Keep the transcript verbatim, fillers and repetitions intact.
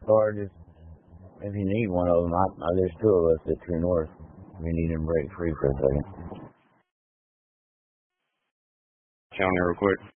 car, just if you need one of them, I, I, there's two of us at True North. If you need them break free for a second. County real quick.